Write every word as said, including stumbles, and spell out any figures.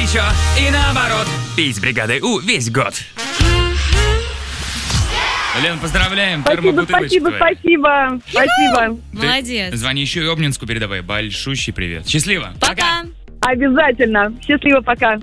горячо. И наоборот, пить с бригадой У весь год. Лен, поздравляем, Спасибо, термобутылочка спасибо, твоя. спасибо. Спасибо. Ты Молодец. Звони еще и Обнинску передавай. Большущий привет. Счастливо. Пока. Обязательно. Счастливо, пока.